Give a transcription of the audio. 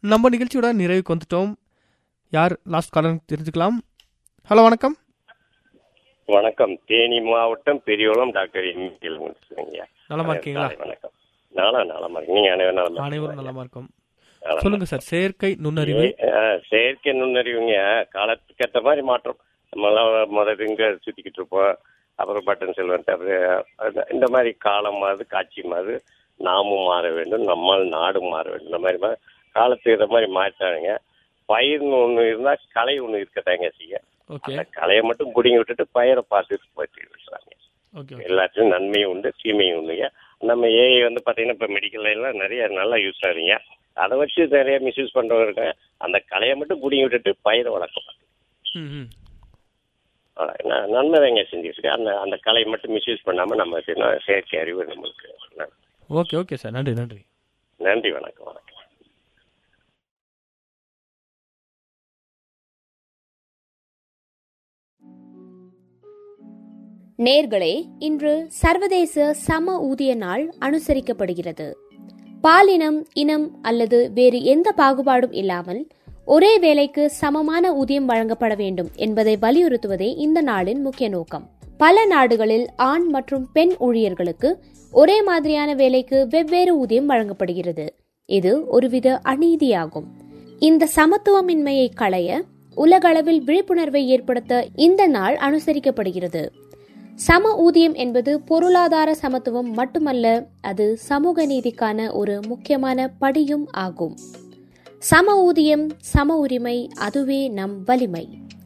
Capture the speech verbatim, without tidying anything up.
நம்ம நிகழ்ச்சியோட நிறைவுக்கு வந்துட்டோம். யார் லாஸ்ட் காலர் தெரிஞ்சுக்கலாம். ஹலோ, வணக்கம். வணக்கம். தேனி மாவட்டம் பெரியகுளம் டாக்டர் எம். நலமா இருக்கீங்களா? வணக்கம். நானா நலமா இருக்கேன். நீங்க அனைவரும் அனைவரும் நலமா இருக்கும். சொல்லுங்க சார். செயற்கை நுண்ணறிவு. செயற்கை நுண்ணறிவுங்க காலத்துக்கு ஏற்ற மாதிரி மாற்றம். நம்மளாம் முதல்ல இங்க சுத்திக்கிட்டு இருப்போம், அப்புறம் பட்டன் செல்வன், அப்புறம் இந்த மாதிரி காலம் மாறு காட்சி மாறு, நாமும் மாற வேண்டும், நம்மால் நாடும் மாற வேண்டும். இந்த மாதிரி காலத்துக்கு ஏற்ற மாதிரி மாற்றாங்க. பயிர்னு ஒண்ணு இருந்தா களை ஒண்ணு இருக்கத்தாங்க செய்ய. அந்த களையை மட்டும் பிடிங்கி விட்டுட்டு பயிரை பார்த்துட்டு போயிட்டு இருக்காங்க. எல்லாத்துலயும் நன்மையும் உண்டு, தீமையும் உண்டுங்க. நம்ம ஏஐ வந்து பாத்தீங்கன்னா இப்ப மெடிக்கல் எல்லாம் நிறைய நல்லா யூஸ் ஆகுறீங்க. அதை வச்சு நிறைய மிஸ்யூஸ் பண்றவங்க இருக்காங்க. அந்த களையை மட்டும் பிடிங்கி விட்டுட்டு பயிரை வளர்க்க நன்மை தாங்க செஞ்சுட்டு இருக்கேன். அந்த அந்த கலையை மட்டும் மிஸ்யூஸ் பண்ணாம நம்ம செயற்கை அறிவு நம்மளுக்கு. Okay okay sir. நன்றி நன்றி நன்றி. வணக்கம் வணக்கம். நேர்களே, இன்று சர்வதேச சம ஊதிய நாள் அனுசரிக்கப்படுகிறது. பாலினம், இனம் அல்லது வேறு எந்த பாகுபாடும் இல்லாமல் ஒரே வேலைக்கு சமமான ஊதியம் வழங்கப்பட வேண்டும் என்பதை வலியுறுத்துவதே இந்த நாளின் முக்கிய நோக்கம். பல நாடுகளில் ஆண் மற்றும் பெண் ஊழியர்களுக்கு ஒரே மாதிரியான வேலைக்கு வெவ்வேறு ஊதியம் வழங்கப்படுகிறது. இது ஒருவித அநீதியாகும். இந்த சமத்துவமின்மையை களைய உலகளவில் விழிப்புணர்வை ஏற்படுத்த இந்த நாள் அனுசரிக்கப்படுகிறது. சம ஊதியம் என்பது பொருளாதார சமத்துவம் மட்டுமல்ல, அது சமூக நீதிக்கான ஒரு முக்கியமான படியும் ஆகும். சம ஊதியம், சம உரிமை, அதுவே நம் வலிமை.